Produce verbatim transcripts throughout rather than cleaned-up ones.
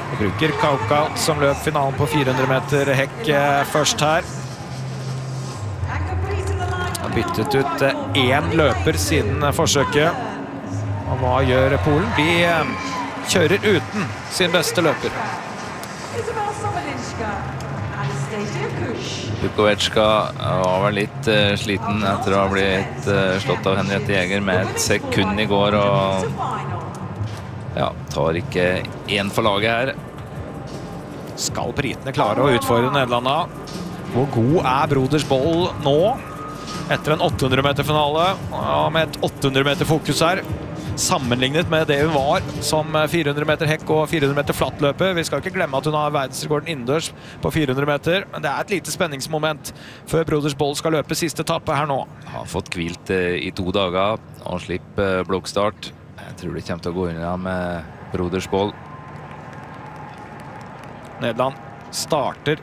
Vi bruker Kauka som løp finalen på fire hundre meter hekk først her. Har byttet ut én løper siden forsøket. Og hva gjør Polen? De kjører uten sin beste løper. Bukovička var vel litt uh, sliten etter å ha blitt uh, slått av Henriette Jäger med et sekund i går, og ja, tar ikke en for laget her. Skal britene klare å utfordre Nederlanda? Hvor god er Broders Boll nå? Etter en åtte hundre meter finale, med et åtte hundre meter fokus her. Sammenlignet med det hun var som fire hundre meter hekk og fire hundre meter flattløpet. Vi skal ikke glemme at hun har verdensrekorden innendørs på fire hundre meter, men det er et lite spenningsmoment før Broders Boll skal løpe siste etappe her nå. Har fått hvilt i to dager og slipper blokkstart. Jeg tror det kommer til å gå unna med Broders Boll. Nederland starter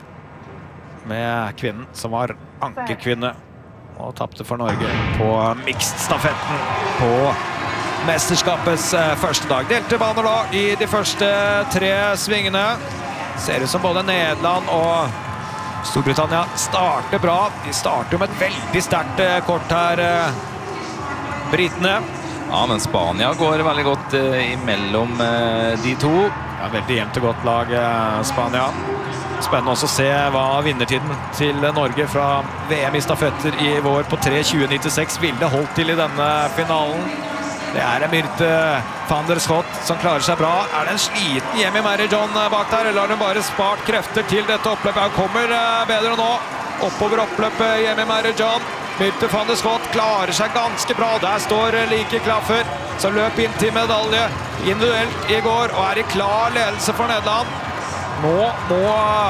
med kvinnen som var ankerkvinne og tappte for Norge på mixed-stafetten på mesterskapets første dag. Delte baner da i de første tre svingene. Ser ut som både Nederland og Storbritannia starter bra. De starter jo med et veldig sterkt kort her, britene. Ja, men Spania går veldig godt imellom de to. Ja, veldig jevnt og godt lag, Spania. Spennende også å se hva vinnertiden til Norge fra V M i stafetter i vår på tre tjue nittiseks ville holdt til i denne finalen. Det er en Myrte van der Schot som klarer seg bra. Er det en sliten Yemi Mary John bak der, eller har hun bare spart krefter til dette oppløpet? Han kommer bedre nå. Oppover oppløpet Yemi Mary John. Myrte van der Schot klarer seg ganske bra. Der står Like Klaffer, som løp inn til medalje individuelt i går, og er i klar ledelse for Nederland. Nå må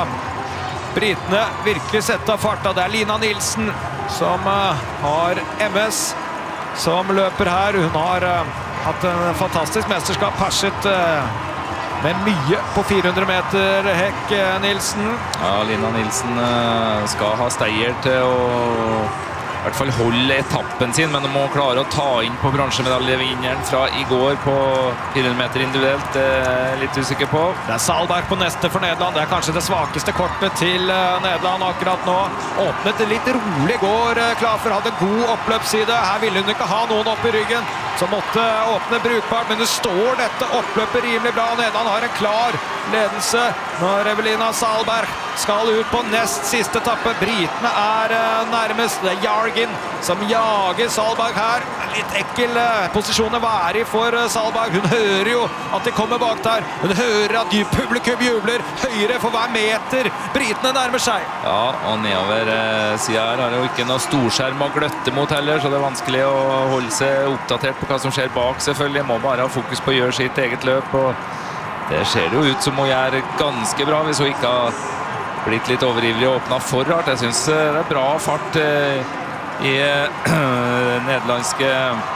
britene virkelig sette av farta. Det er Lina Nilsen som har M S. Som løper her. Hun har uh, hatt en fantastisk mesterskap, perset uh, med mye på fire hundre meter hekk, uh, Nilsen. Ja, Lina Nilsen uh, skal ha steier til å i hvert fall holde etappen sin, men de må klare å ta inn på bransjemedaljevinneren fra i går på fire hundre meter individuelt. Det er jeg litt usikker på. Det er Salberg på neste for Nederland. Det er kanskje det svakeste kortet til Nederland akkurat nå. Åpnet litt rolig i går. Klaffer hadde god oppløpsside. Her ville hun ikke ha noen opp i ryggen, så måtte åpne brukbart, men det står dette oppløpet rimelig bra. Nederland har en klar ledelse når Evelina Salberg skal ut på nest siste etappe. Britene er nærmest. Det er Jargin som jager Salberg her. En litt ekkel posisjon å være i for Salberg. Hun hører jo at de kommer bak der. Hun hører at publikum jubler høyere for hver meter britene nærmer seg. Ja, og nedover eh, siden her har jo ikke noe storskjerm å gløtte mot heller, så det er vanskelig å holde seg oppdatert på hva som skjer bak. Selvfølgelig må bare ha fokus på å gjøre sitt eget løp, og det ser jo ut som hun gjør ganske bra hvis hun ikke har blitt litt overivrig og åpnet for rart. Jeg synes det er bra fart eh, i eh, nederlandske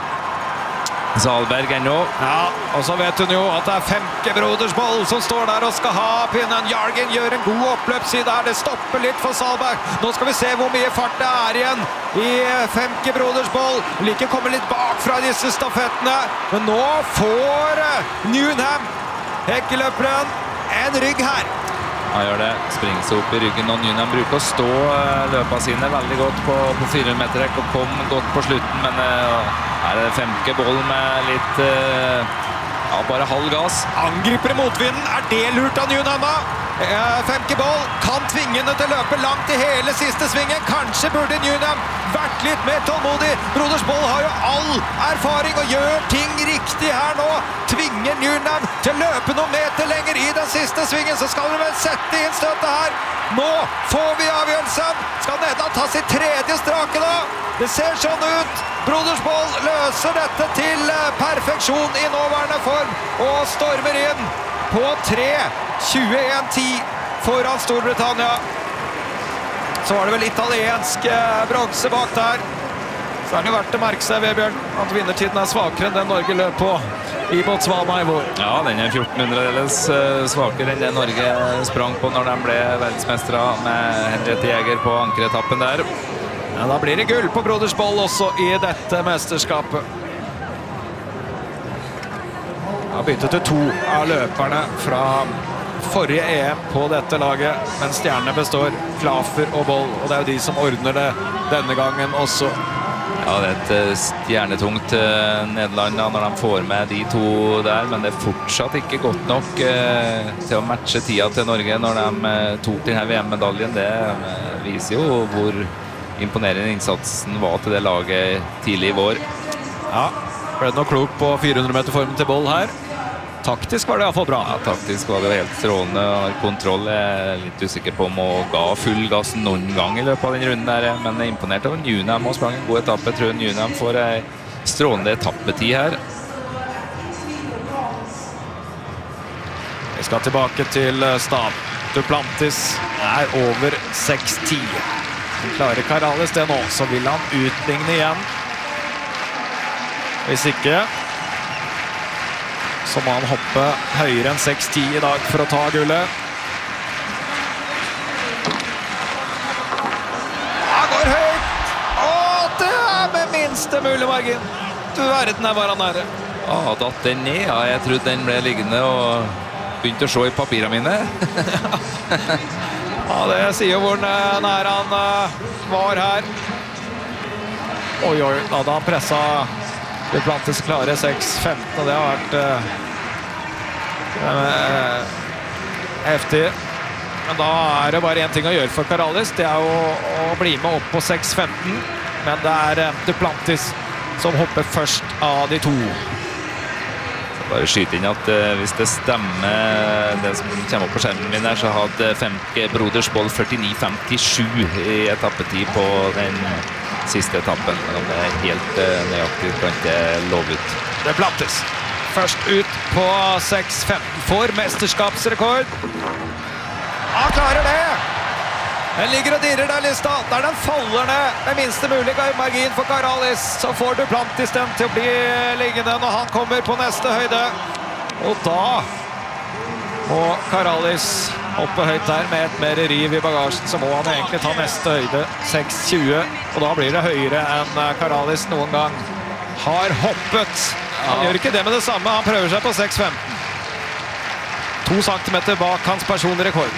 Salberg ennå. Ja, og så vet hun jo at det er Femke Broders Boll som står der og skal ha pinnen. Jargin gjør en god oppløpsside her. Det stopper litt for Salberg. Nå skal vi se hvor mye fart det er igjen i Femke Broders Boll. Like kommer litt bak fra disse stafettene. Men nå får Newnham, hekkeløperen, en rygg her. Han gjør det, springer seg opp i ryggen, og Newnham bruker å stå løpa sine veldig godt på, på fire hundre meter hekk og kom godt på slutten, men uh, her er det Femke Boll med litt uh, ja, bare halv gass. Angriper i motvinden, er det lurt av Newnham? Uh, Femke Boll kan tvinge henne til å løpe langt i hele siste svingen. Kanskje burde Newnham vært litt mer tålmodig. Broders Boll har jo all erfaring og gjør ting riktig her nå. Tvinger Newnham til å løpe noen meter lenger i den siste svingen, så skal hun vel sette inn støtet her. Nå får vi avgjørelsen. Skal Nederland ta sitt tredje strake da? Det ser sånn ut. Broders Boll løser dette til perfeksjon i nåværende form og stormer inn på tre tjueen ti foran Storbritannia. Så var det vel italiensk bronse bak der. Så er det jo verdt å merke seg, Vebjørn, at vinnertiden er svakere enn den Norge løp på i Botswana i vår. Ja, den er fjorten hundredeles svakere enn det Norge sprang på når de ble verdensmestere med Henriette Jäger på ankeretappen der. Ja, da blir det gull på Broders Boll også i dette mesterskapet. Jeg har byttet til to av løperne fra forrige E M på dette laget, men stjernene består Klafer og Boll, og det er jo de som ordner det denne gangen også. Ja, det er et eh, stjernetungt eh, Nederland da, når de får med de to der, men det er fortsatt ikke godt nok eh, til å matche tida til Norge når de eh, tok denne V M-medaljen. Det eh, viser jo hvor imponerende innsatsen var til det laget tidlig i vår. Ja, ble det noe klok på fire hundre meter formen til Boll her? Taktisk var det i hvert fall bra. Ja, taktisk var det helt strålende. Har kontroll. Jeg er litt usikker på om å ga full gass noen gang i løpet av den runden der, men jeg er imponert over Newnham og sprang en god etappe. Jeg tror Newnham får en strålende etappetid her. Vi skal tilbake til start. Duplantis er over seks ti. Klarer Karalis det nå, så vil han utligne igjen. Hvis ikke så må han hoppe høyere enn seks ti i dag for å ta gullet. Han går høyt! Åh, det er med minste mulig margin. Du verden er bare nære. Ja, datt den ned. Ja, jeg trodde den ble liggende og begynte å se i papirene mine. Ja, det sier jo hvor nær han var her. Oi, oi, da hadde han presset Duplantis klare seks femten, og det har vært uh, heftig. Men da er det bare en ting å gjøre for Karalis, det er å, å bli med opp på seks femten. Men det er uh, Duplantis som hopper først av de to. Bare skyte inn at uh, hvis det stemmer det som kommer opp på skjermen min her, så hadde Femke Broders Boll førtini femtisju i etappetid på den siste etappen, men om det er helt uh, nøyaktig kan ikke love ut. Duplantis først ut på seks femten for mesterskapsrekord. Han klarer det! Den ligger og dirrer der lista. Der den faller ned med minste mulig margin for Karalis, så får Duplantis den til å bli liggende når han kommer på neste høyde. Og da må Karalis oppe høyt der med et mer riv i bagasjen, så må han egentlig ta neste høyde, seks tjue, og da blir det høyere enn Karalis noen gang har hoppet. Han ja. Gjør ikke det med det samme, han prøver seg på seks femten. To centimeter bak hans personlige rekord.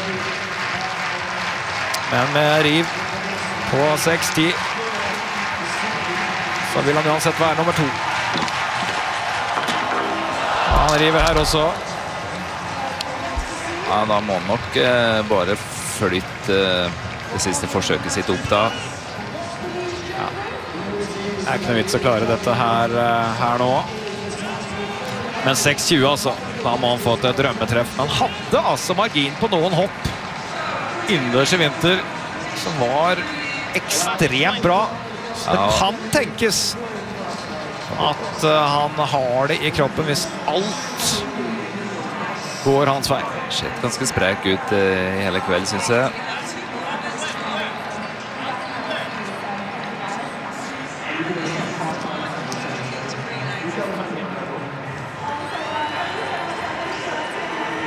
Men med riv på seks ti, så vil han uansett være nummer to. Han river her også. Ja, da må han nok eh, bare flytte eh, det siste forsøket sitt opp da. Ja. Det er ikke noe vits å klare dette her, uh, her nå. Men seks tjue altså, da må han få til et drømmetreff. Men han hadde altså margin på noen hopp innendørs i vinter som var ekstremt bra. Så det kan tenkes at uh, han har det i kroppen hvis alt går hans vei. Sett ganske sprek ut uh, i hele kveld, synes jeg.